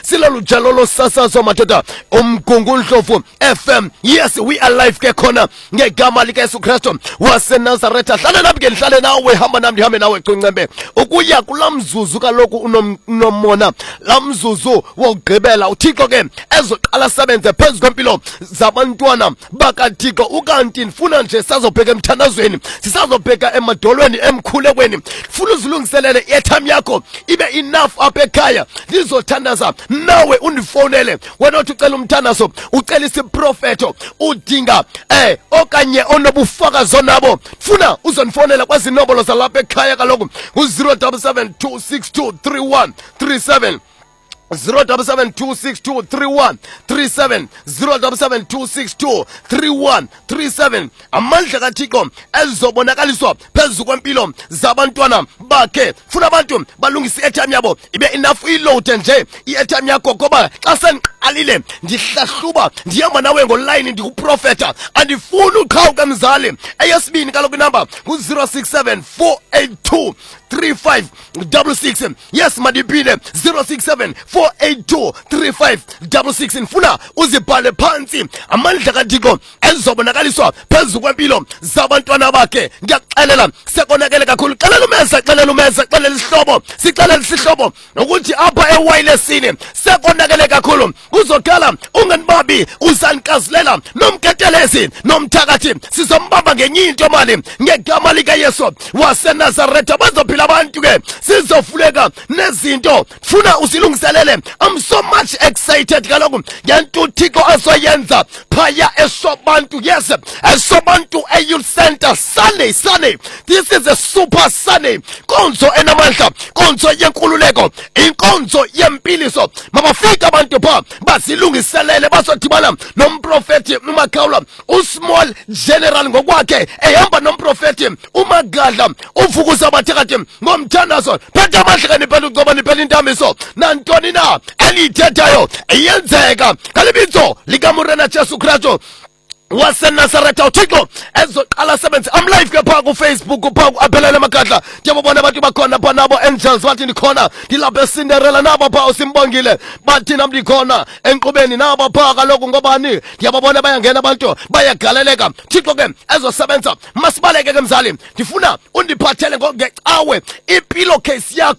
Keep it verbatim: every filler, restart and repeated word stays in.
silolu jalo lo sasazo madoda umgungu Ndlovu F M. Yes, we are live ke khona ngegama lika Yesu Kristu wase Nazareth. Hlala nami ke ngihlale nawe, hamba nami ndihambe nawe Cuncembe ukuya kulamzuzu kaloku unomona lamzuzu wogqibela uThixo ke ezoqala sebenze phezu kwempilo zabantwana bakaThixo. Ukanti ndifuna nje sizobheka emthandazweni, sisazobheka emadolweni emkhulekweni, funa uzilungiselele airtime yakho ibe enough apha ekhaya lizothandaza nawe. Undifonele wena othi ucela umthandazo, ucela isiprofeto, udinga eh okanye onobufakazi nabo, funa uzonifonela kwazinombolo zalapha ekhaya kaloku ku zero seven seven two six two three one three seven zero seven seven two six two three one three seven zero seven seven two six two three one three seven. Amandla kaThixo ezobonakaliswa phezu kwempilo zabantwana bakhe. Funa abantu balungisa airtime yabo ibe enough iload nje i-airtime yakho, ngoba xa sengiqalile ndihlahluba ndihamba nawe ngoline ndikuprofeta, andifuni uqhawuka mzali. Eyesibini kaloku inamba ku zero six seven four eight two three five six six. Yes madipile zero six seven four eight two three five six six. Nfuna uzibhale phansi amandla kaThixo ezobonakaliswa phezu kwempilo zabantwana bakhe. Ngiyaxelela sekonakele kakhulu. Xelela umeza, xelela umeza, xelela isihlobo, sixelela isihlobo ukuthi apha ewayilesini sekonakele kakhulu. Kuzokhala unganibabi usankazilela nomketelezi nomthakathi, sizombamba ngenye into mali ngegama lika Yesu wase Nazareth. Bazophila abantu ke sizofuleka nezinto, funa usilungiselele. I'm so much excited kaloku ngento uThixo asoyenza phaya eSobantu. Yes, eSobantu eYouth Center Sunday Sunday. This is a super Sunday. Konzo enamandla, konzo yenkululeko, inkonzo yempiliso. Mabafika abantu pha basilungiselele, bazodibana nomprofeti uMakhawula, uSmall General ngokwakhe ehamba nomprofeti uMagadla, uvukuza abathakathi ngomthandazo. Phethe amandla kaniphethe ucoba niphele intamiso nantoni na elithethayo iyenzeka ngalibitso likaMorena Jesu Kristu wase Nazareth. uThixo ezoqala sebenze. I'm live ke pha ku Facebook, pha ku Aphelele Magadla. Ndiyabona abantu bakhona pha nabo angels bathi ndikhona, ndilapha eCinderella nabo pha usimbongile bathi nami ndikhona enqubeni nabo pha kaloku ngobani ndiyababona bayangena abantu bayagaleleka. Thixo ke ezosebenza masibaleke ke mzali, ndifuna undiphathele ngecawe ipilo case yakho.